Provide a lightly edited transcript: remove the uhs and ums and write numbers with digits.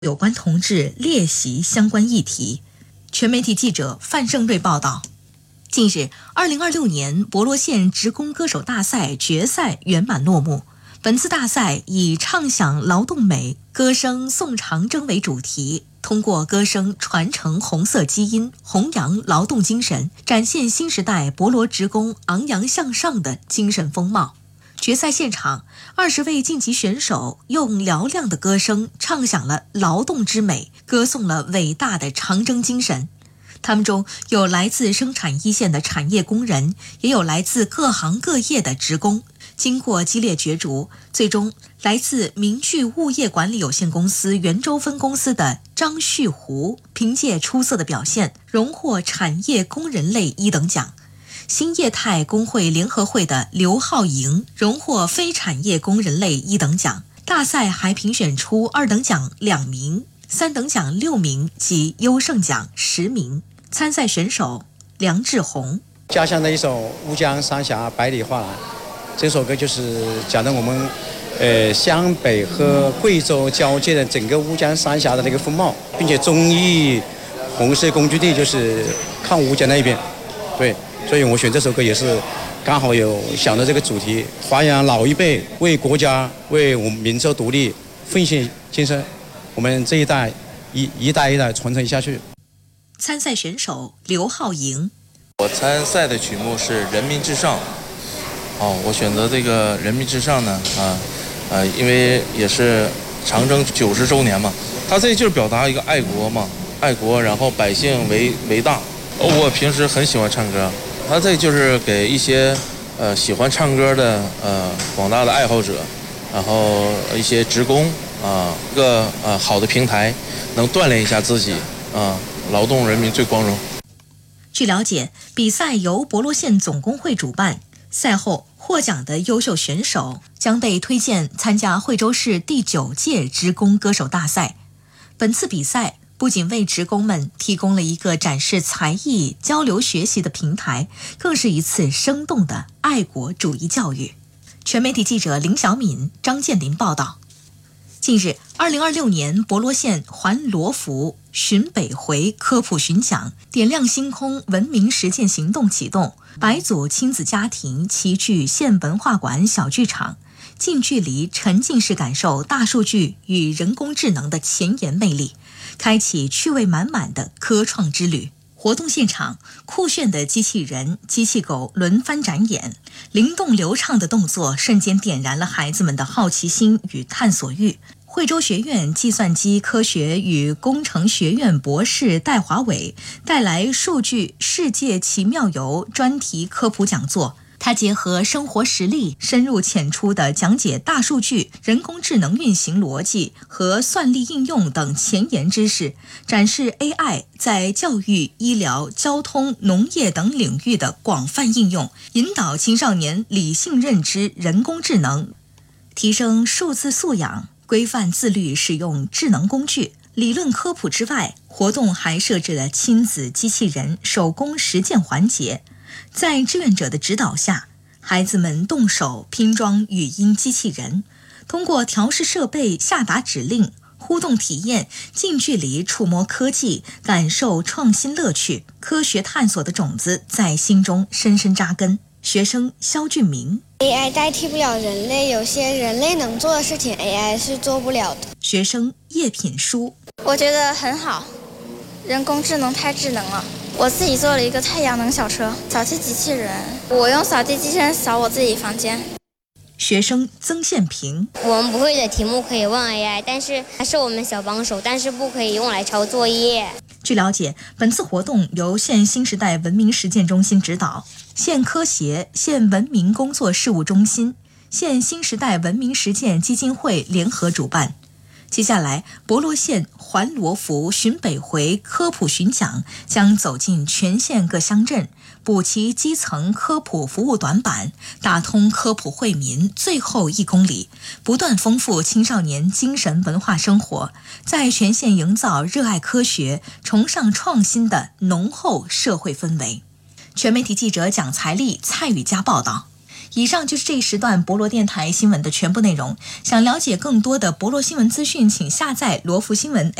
有关同志列席相关议题。全媒体记者范胜瑞报道。近日，2026年博罗县职工歌手大赛决赛圆满落幕。本次大赛以唱响劳动美、歌声颂长征为主题，通过歌声传承红色基因，弘扬劳动精神，展现新时代博罗职工昂扬向上的精神风貌。决赛现场，20位晋级选手用嘹亮的歌声唱响了劳动之美，歌颂了伟大的长征精神。他们中有来自生产一线的产业工人，也有来自各行各业的职工。经过激烈角逐，最终来自明聚物业管理有限公司袁州分公司的张旭湖凭借出色的表现，荣获产业工人类1等奖。新业态工会联合会的刘浩莹荣获非产业工人类1等奖。大赛还评选出2等奖2名、3等奖6名及优胜奖10名。参赛选手梁志宏。 家乡的一首《乌江三峡百里画》，这首歌就是讲的我们湘北和贵州交界的整个乌江三峡的那个风貌，并且中医红色工具地就是看乌江那一边，对，所以我选这首歌也是刚好有想到这个主题，发扬老一辈为国家为我们民族独立奉献精神，我们这一代一代一代传承下去。 参赛选手刘浩莹。 我参赛的曲目是《人民至上》。我选择这个《人民至上》呢，因为也是长征90周年嘛，它这就是表达一个爱国嘛，爱国，然后百姓为大。我平时很喜欢唱歌，它这就是给一些喜欢唱歌的广大的爱好者，然后一些职工一个好的平台，能锻炼一下自己劳动人民最光荣。 据了解，比赛由博罗县总工会主办，赛后获奖的优秀选手将被推荐参加惠州市第9届职工歌手大赛。本次比赛不仅为职工们提供了一个展示才艺、交流学习的平台，更是一次生动的爱国主义教育。全媒体记者林小敏、张建林报道。近日，2026年博罗县环罗浮巡北回科普巡讲点亮星空文明实践行动启动，白组亲子家庭齐聚县文化馆小剧场，近距离沉浸式感受大数据与人工智能的前沿魅力，开启趣味满满的科创之旅。活动现场，酷炫的机器人、机器狗轮番展演，灵动流畅的动作瞬间点燃了孩子们的好奇心与探索欲。惠州学院计算机科学与工程学院博士戴华伟带来数据世界奇妙游专题科普讲座，他结合生活实例，深入浅出地讲解大数据、人工智能运行逻辑和算力应用等前沿知识，展示 AI 在教育、医疗、交通、农业等领域的广泛应用，引导青少年理性认知人工智能，提升数字素养，规范自律使用智能工具。理论科普之外，活动还设置了亲子机器人手工实践环节。在志愿者的指导下，孩子们动手拼装语音机器人，通过调试设备、下达指令、互动体验，近距离触摸科技，感受创新乐趣。科学探索的种子在心中深深扎根。学生肖俊明。 AI 代替不了人类，有些人类能做的事情 AI 是做不了的。 学生叶品书。 我觉得很好，人工智能太智能了。我自己做了一个太阳能小车，扫地机器人，我用扫地机器人扫我自己房间。 学生曾宪平。 我们不会的题目可以问 AI， 但是它是我们小帮手，但是不可以用来抄作业。 据了解，本次活动由县新时代文明实践中心指导，县科协、县文明工作事务中心、县新时代文明实践基金会联合主办。接下来，博罗县环罗浮巡北回科普巡讲将走进全县各乡镇，补齐基层科普服务短板，打通科普惠民最后1公里，不断丰富青少年精神文化生活，在全县营造热爱科学、崇尚创新的浓厚社会氛围。全媒体记者蒋才丽、蔡宇佳报道。 以上就是这一时段博罗电台新闻的全部内容。想了解更多的博罗新闻资讯，请下载罗福新闻